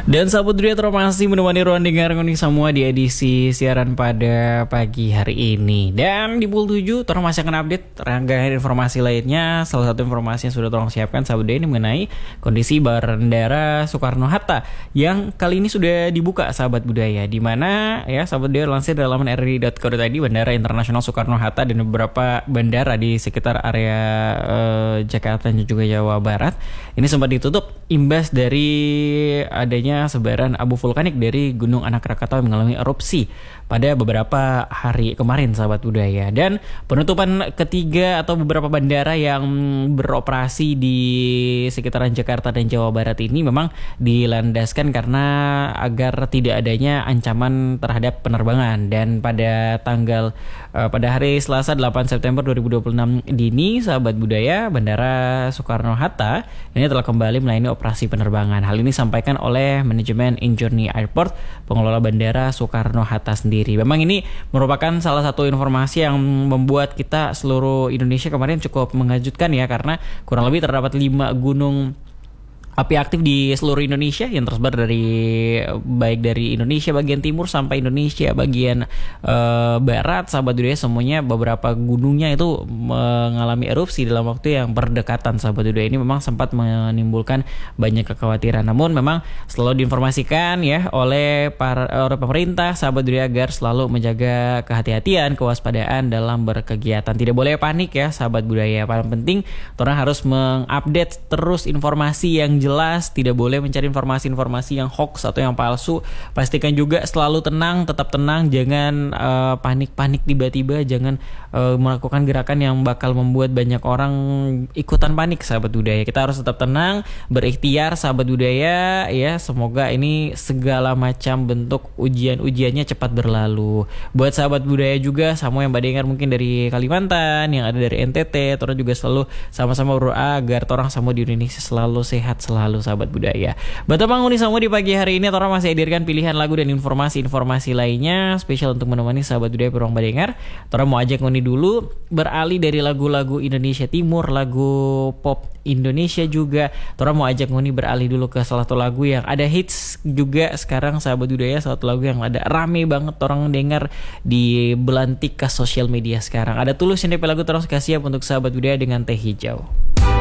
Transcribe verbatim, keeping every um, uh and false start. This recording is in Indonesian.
Dan sahabat Dunia masih menemani ruang dengar nguning semua di edisi siaran pada pagi hari ini. Dan di pukul tujuh Torang masih akan update rangkaian informasi lainnya. Salah satu informasi yang sudah Torang siapkan sahabat Dunia ini mengenai kondisi Bandara Soekarno-Hatta yang kali ini sudah dibuka sahabat budaya, di mana ya sahabat Dunia lansir dari laman r i dot co dot i d Bandara Internasional Soekarno-Hatta dan beberapa bandara di sekitar area eh, Jakarta dan juga Jawa Barat ini sempat ditutup imbas dari adanya sebaran abu vulkanik dari Gunung Anak Rakatau yang mengalami erupsi pada beberapa hari kemarin sahabat budaya. Dan penutupan ketiga atau beberapa bandara yang beroperasi di sekitaran Jakarta dan Jawa Barat ini memang dilandaskan karena agar tidak adanya ancaman terhadap penerbangan. Dan pada tanggal uh, pada hari Selasa delapan September dua ribu dua puluh enam dini sahabat budaya, Bandara Soekarno-Hatta ini telah kembali melayani operasi penerbangan. Hal ini disampaikan oleh manajemen Injourney Airport, pengelola Bandara Soekarno-Hatta sendiri. Memang ini merupakan salah satu informasi yang membuat kita seluruh Indonesia kemarin cukup mengejutkan ya, karena kurang lebih terdapat lima gunung api aktif di seluruh Indonesia yang tersebar dari baik dari Indonesia bagian timur sampai Indonesia bagian uh, barat sahabat budaya. Semuanya beberapa gunungnya itu mengalami erupsi dalam waktu yang berdekatan sahabat budaya. Ini memang sempat menimbulkan banyak kekhawatiran, namun memang selalu diinformasikan ya oleh para oleh pemerintah sahabat budaya agar selalu menjaga kehati-hatian, kewaspadaan dalam berkegiatan. Tidak boleh panik ya sahabat budaya. Paling penting orang harus mengupdate terus informasi yang jelas, tidak boleh mencari informasi-informasi yang hoax atau yang palsu. Pastikan juga selalu tenang, tetap tenang, jangan uh, panik-panik tiba-tiba, jangan uh, melakukan gerakan yang bakal membuat banyak orang ikutan panik sahabat budaya. Kita harus tetap tenang, berikhtiar sahabat budaya ya. Semoga ini segala macam bentuk ujian-ujiannya cepat berlalu. Buat sahabat budaya juga, semua yang mendengar mungkin dari Kalimantan, yang ada dari N T T, orang juga selalu sama-sama berdoa agar orang semua di Indonesia selalu sehat selalu. Lalu sahabat budaya. Betul Bang Uni semua di pagi hari ini Tora masih hadirkan pilihan lagu dan informasi-informasi lainnya spesial untuk menemani sahabat budaya beruang mendengar. Tora mau ajak Uni dulu beralih dari lagu-lagu Indonesia Timur, lagu pop Indonesia juga. Tora mau ajak Uni beralih dulu ke salah satu lagu yang ada hits juga sekarang sahabat budaya, salah satu lagu yang ada rame banget orang dengar di belantika sosial media sekarang. Ada Tulus yang D P lagu terus kasih siap untuk sahabat budaya dengan Teh Hijau.